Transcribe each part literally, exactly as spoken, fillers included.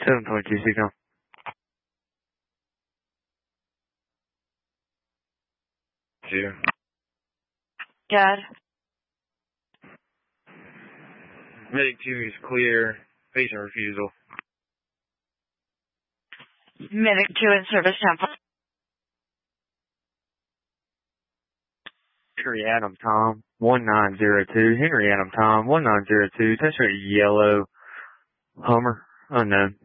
seven twenty-two, Seacom. Two. Good. Medic two is clear. Patient refusal. Medic two in service, ten four. Henry Adam Tom, one nine zero two. Henry Adam Tom, one nine zero two. Test rate yellow. Hummer, unknown.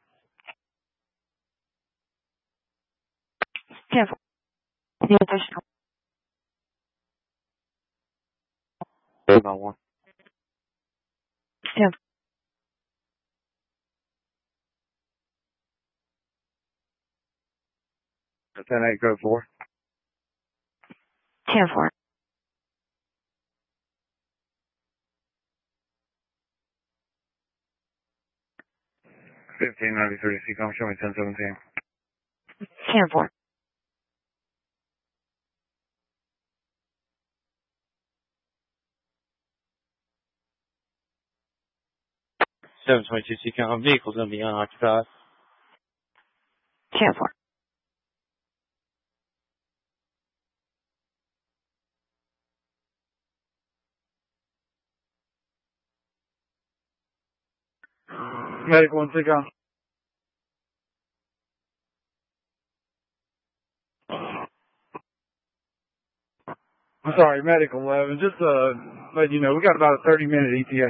ten four. Yeah, there's One by one. ten ten eight, go four. ten four. fifteen ninety-three, Seacom, show me ten seventeen. ten four. seven twenty-two, Seacom, vehicle's gonna be unoccupied. ten four. Medic one, Seacom. I'm sorry, Medic eleven, just uh, let you know, we got about a thirty minute E T A.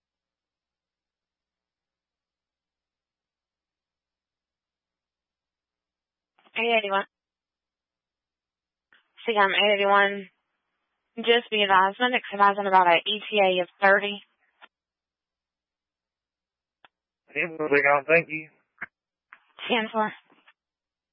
eight eighty-one. See, I'm eight eighty-one. Just be advised, Medic's advising about an E T A of thirty. Seacom, thank you. ten four.